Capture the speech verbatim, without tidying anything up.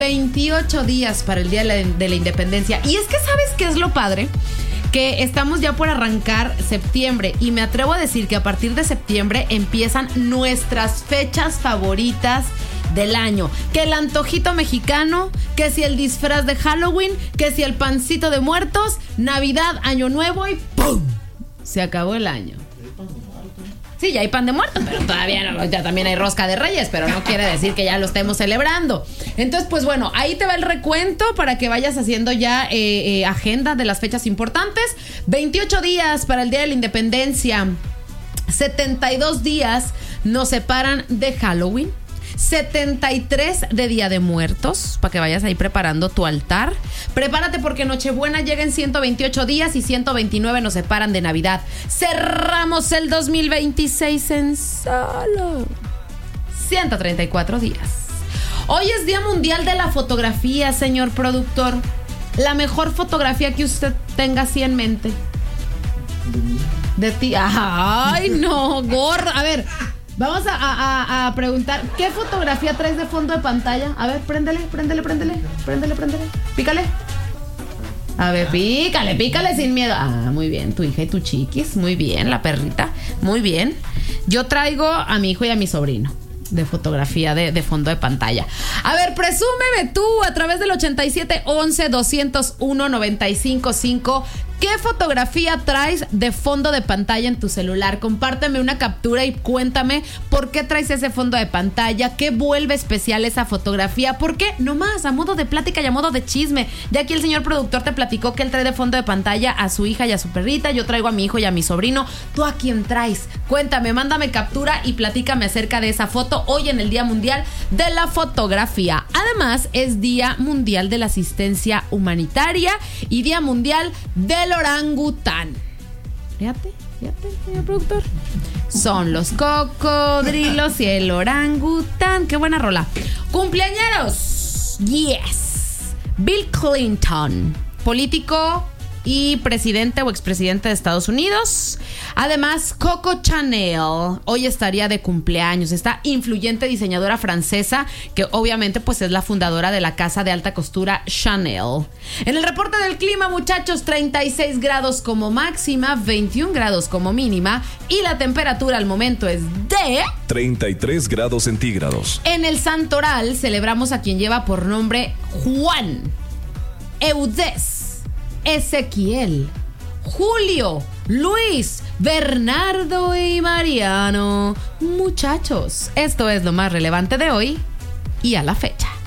veintiocho días para el Día de la, de la Independencia. Y es que, ¿sabes qué es lo padre? Que estamos ya por arrancar septiembre y me atrevo a decir que a partir de septiembre empiezan nuestras fechas favoritas del año. Que el antojito mexicano, que si el disfraz de Halloween, que si el pancito de muertos, Navidad, Año Nuevo y ¡pum! Se acabó el año. Sí, ya hay pan de muerto, pero todavía no, ya también hay rosca de reyes, pero no quiere decir que ya lo estemos celebrando. Entonces, pues bueno, ahí te va el recuento para que vayas haciendo ya eh, eh, agenda de las fechas importantes. veintiocho días para el Día de la Independencia. setenta y dos días nos separan de Halloween. setenta y tres de Día de Muertos, para que vayas ahí preparando tu altar. Prepárate porque Nochebuena llega en ciento veintiocho días y ciento veintinueve nos separan de Navidad. Cerramos el dos mil veintiséis en solo ciento treinta y cuatro días. Hoy es Día Mundial de la Fotografía, señor productor. La mejor fotografía que usted tenga así en mente. De ti. Ay, no, gorra. A ver, vamos a, a, a preguntar, ¿qué fotografía traes de fondo de pantalla? A ver, préndele, préndele, préndele, préndele, préndele. Pícale. A ver, pícale, pícale sin miedo. Ah, muy bien, tu hija y tu chiquis. Muy bien, la perrita. Muy bien. Yo traigo a mi hijo y a mi sobrino de fotografía de, de fondo de pantalla. A ver, presúmeme tú a través del ochenta y siete once doscientos uno noventa y cinco cinco. ¿Qué fotografía traes de fondo de pantalla en tu celular? Compárteme una captura y cuéntame por qué traes ese fondo de pantalla, qué vuelve especial esa fotografía, por qué, nomás a modo de plática y a modo de chisme. Ya aquí el señor productor te platicó que él trae de fondo de pantalla a su hija y a su perrita, yo traigo a mi hijo y a mi sobrino. ¿Tú a quién traes? Cuéntame, mándame captura y platícame acerca de esa foto hoy en el Día Mundial de la Fotografía. Además, es Día Mundial de la Asistencia Humanitaria y Día Mundial del orangután. Fíjate, fíjate, señor productor. Son los cocodrilos y el orangután. Qué buena rola. Cumpleañeros. Yes. Bill Clinton, político y presidente o expresidente de Estados Unidos. Además, Coco Chanel hoy estaría de cumpleaños. Esta influyente diseñadora francesa que obviamente pues es la fundadora de la casa de alta costura Chanel. En el reporte del clima, muchachos, treinta y seis grados como máxima, veintiún grados como mínima y la temperatura al momento es de treinta y tres grados centígrados. En el Santoral celebramos a quien lleva por nombre Juan, Eudés, Ezequiel, Julio, Luis, Bernardo y Mariano. Muchachos, esto es lo más relevante de hoy y a la fecha.